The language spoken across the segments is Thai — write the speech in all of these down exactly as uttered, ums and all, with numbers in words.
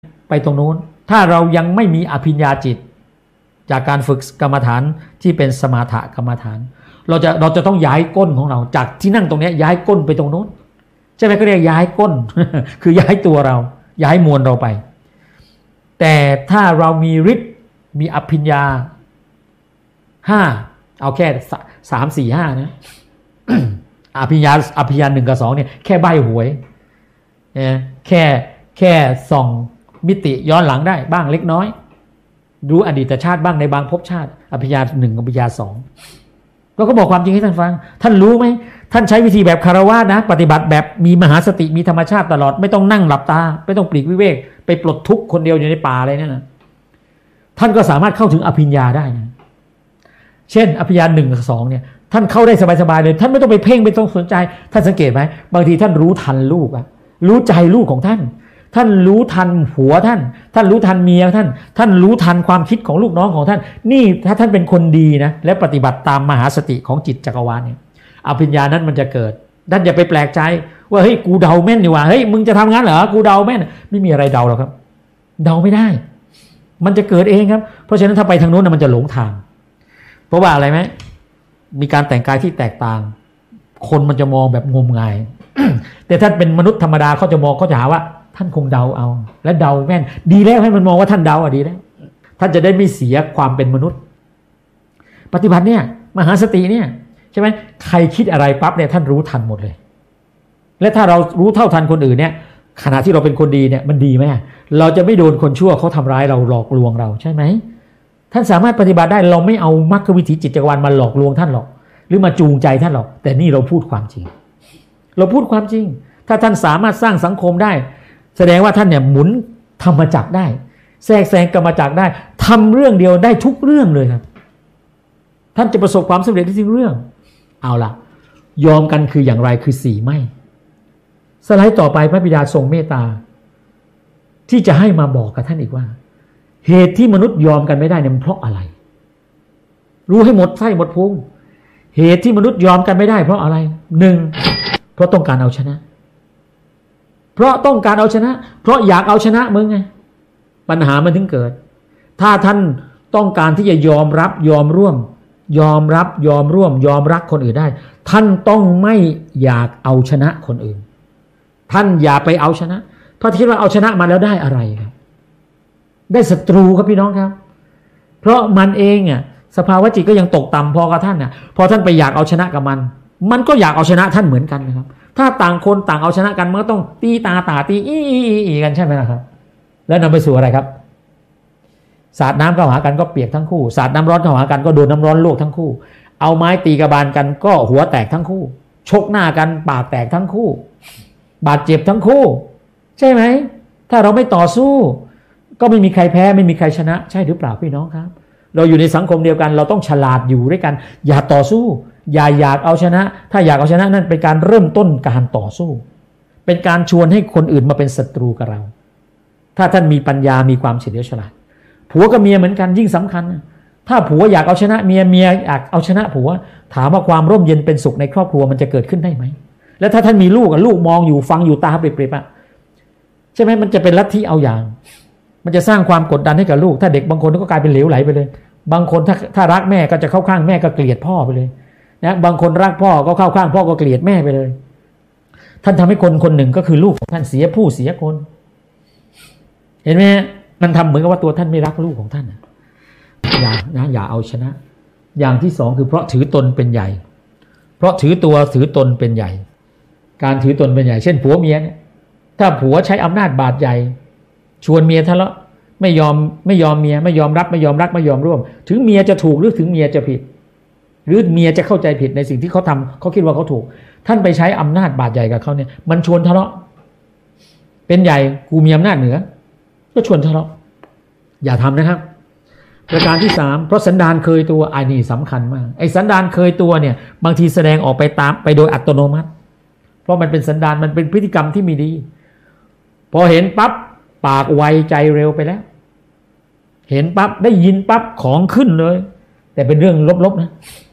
ไปตรงนู้นถ้าเรายังไม่มีอภิญญาจิตจากการฝึกกรรมฐานที่เป็นสมาถกรรมฐานเราจะเราจะต้องย้ายก้นของเราจากที่นั่งตรงนี้ย้ายก้นไปตรงนู้นใช่ไหมก็เรียกย้ายก้น คือย้ายตัวเราย้ายมวลเราไปแต่ถ้าเรามีฤทธิ์มีอภิญญาห้าเอาแค่สามสี่ห้านะ อภิญญาอภิญญาหนึ่งกับสองเนี่ยแค่ใบหวยเนี่ยแค่แค่ส่องมิติย้อนหลังได้บ้างเล็กน้อยรู้อดีตชาติบ้างในบางภพชาติอภิญญาหนึ่งอภิญญาสองเราก็บอกความจริงให้ท่านฟังท่านรู้ไหมท่านใช้วิธีแบบคารวะนะปฏิบัติแบบมีมหาสติมีธรรมชาติตลอดไม่ต้องนั่งหลับตาไม่ต้องปลีกวิเวกไปปลดทุกข์คนเดียวอยู่ในป่าอะไรนั่นนะท่านก็สามารถเข้าถึงอภิญญาได้นะเช่นอภิญญาหนึ่งกับสองเนี่ยท่านเข้าได้สบายๆเลยท่านไม่ต้องไปเพ่งไม่ต้องสนใจท่านสังเกตไหมบางทีท่านรู้ทันลูกอะรู้ใจลูกของท่านท่านรู้ทันผัวท่านท่านรู้ทันเมียท่านท่านรู้ทันความคิดของลูกน้องของท่านนี่ถ้าท่านเป็นคนดีนะและปฏิบัติตามมหาสติของจิตจักรวาลเนี่ยอภิญญานั้นมันจะเกิดท่านอย่าไปแปลกใจว่าเฮ้ยกูเดาแม่นนี่ว่าเฮ้ยมึงจะทำงั้นเหรอกูเดาแม่นไม่มีอะไรเดาหรอกครับเดาไม่ได้มันจะเกิดเองครับเพราะฉะนั้นถ้าไปทางโน้นมันจะหลงทางเพราะว่าอะไรไหมมีการแต่งกายที่แตกต่างคนมันจะมองแบบงมงาย แต่ถ้าเป็นมนุษย์ธรรมดาเขาจะมองเขาจะหาว่าท่านคงเดาเอาและเดาแม่นดีแล้วให้มันมองว่าท่านเดาอ่ะดีแล้วท่านจะได้ไม่เสียความเป็นมนุษย์ปฏิบัติเนี่ยมหาสติเนี่ยใช่ไหมใครคิดอะไรปั๊บเนี่ยท่านรู้ทันหมดเลยและถ้าเรารู้เท่าทันคนอื่นเนี่ยขณะที่เราเป็นคนดีเนี่ยมันดีไหมเราจะไม่โดนคนชั่วเขาทำร้ายเราหลอกลวงเราใช่ไหมท่านสามารถปฏิบัติได้เราไม่เอามรรควิถีจิตจักรวาลมาหลอกลวงท่านหรอกหรือมาจูงใจท่านหรอกแต่นี่เราพูดความจริงเราพูดความจริงถ้าท่านสามารถสร้างสังคมได้แสดงว่าท่านเนี่ยหมุนธรรมจักรได้แทรกแซงกรรมจักรได้ทำเรื่องเดียวได้ทุกเรื่องเลยครับท่านจะประสบความสำเร็จในทุกเรื่องเอาล่ะยอมกันคืออย่างไรคือสี่ไม่สไลด์ต่อไปพระบิดาทรงเมตตาที่จะให้มาบอกกับท่านอีกว่าเหตุที่มนุษย์ยอมกันไม่ได้เนี่ยมันเพราะอะไรรู้ให้หมดไส้หมดพุงเหตุที่มนุษย์ยอมกันไม่ได้เพราะอะไรหนึ่งเพราะต้องการเอาชนะเพราะต้องการเอาชนะเพราะอยากเอาชนะมึงไงปัญหามันถึงเกิดถ้าท่านต้องการที่จะยอมรับยอมร่วมยอมรับยอมร่วมยอมรักคนอื่นได้ท่านต้องไม่อยากเอาชนะคนอื่นท่านอย่าไปเอาชนะเพราะคิดว่าเอาชนะมาแล้วได้อะไรครับได้ศัตรูครับพี่น้องครับเพราะมันเองอ่ะสภาวะจิตก็ยังตกต่ำพอกับท่านน่ะพอท่านไปอยากเอาชนะกับมันมันก็อยากเอาชนะท่านเหมือนกันนะครับถ้าต่างคนต่างเอาชนะกันมันก็ต้องตีตาตาตีอีอีกันใช่ไหมล่ะครับแล้วนำไปสู่อะไรครับสาดน้ำเข้าหากันก็เปียกทั้งคู่สาดน้ำร้อนเข้าหากันก็โดนน้ำร้อนลวกทั้งคู่เอาไม้ตีกระบาลกันก็หัวแตกทั้งคู่ชกหน้ากันปากแตกทั้งคู่บาดเจ็บทั้งคู่ใช่ไหมถ้าเราไม่ต่อสู้ก็ไม่มีใครแพ้ไม่มีใครชนะใช่หรือเปล่าพี่น้องครับเราอยู่ในสังคมเดียวกันเราต้องฉลาดอยู่ด้วยกันอย่าต่อสู้อย่าอยากเอาชนะถ้าอยากเอาชนะนั่นเป็นการเริ่มต้นการต่อสู้เป็นการชวนให้คนอื่นมาเป็นศัตรูกับเราถ้าท่านมีปัญญามีความเฉลียวฉลาดผัวกับเมียเหมือนกันยิ่งสำคัญถ้าผัวอยากเอาชนะเมียเมียอยากเอาชนะผัวถามว่าความร่มเย็นเป็นสุขในครอบครัวมันจะเกิดขึ้นได้ไหมแล้วถ้าท่านมีลูกลูกมองอยู่ฟังอยู่ตาเปรียบๆอ่ะใช่ไหมมันจะเป็นลัทธิเอาอย่างมันจะสร้างความกดดันให้กับลูกถ้าเด็กบางคนก็กลายเป็นเหลวไหลไปเลยบางคนถ้าถ้ารักแม่ก็จะเข้าข้างแม่ก็เกลียดพ่อไปเลยนะบางคนรักพ่อก็เข้าข้างพ่อก็เกลียดแม่ไปเลยท่านทำให้คนคนหนึ่งก็คือลูกของท่านเสียผู้เสียคนเห็นไหมมันทำเหมือนกับว่าตัวท่านไม่รักลูกของท่านอย่านะอย่าเอาชนะอย่างที่สองคือเพราะถือตนเป็นใหญ่เพราะถือตัวถือตนเป็นใหญ่การถือตนเป็นใหญ่เช่นผัวเมียเนี่ยถ้าผัวใช้อำนาจบาดใหญ่ชวนเมียทะเลาะไม่ยอมไม่ยอมเมียไม่ยอมรับไม่ยอมรักไม่ยอมร่วมถึงเมียจะถูกหรือถึงเมียจะผิดหรือเมียจะเข้าใจผิดในสิ่งที่เขาทำเขาคิดว่าเขาถูกท่านไปใช้อำนาจบาดใหญ่กับเขาเนี่ยมันชวนทะเลาะเป็นใหญ่กูมีอำนาจเหนือก็ชวนทะเลาะอย่าทำนะครับประการที่สามเพราะสันดานเคยตัวไอ้นี่สำคัญมากไอ้สันดานเคยตัวเนี่ยบางทีแสดงออกไปตามไปโดยอัตโนมัติเพราะมันเป็นสันดานมันเป็นพฤติกรรมที่ไม่ดีพอเห็นปั๊บปากไวใจเร็วไปแล้วเห็นปั๊บได้ยินปั๊บของขึ้นเลยแต่เป็นเรื่องลบๆนะ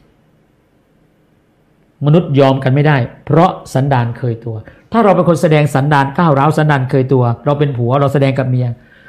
มนุษย์ยอมกันไม่ได้เพราะสันดานเคยตัวถ้าเราเป็นคนแสดงสันดานก้าวร้าวสันดานเคยตัวเราเป็นผัวเราแสดงกับเมีย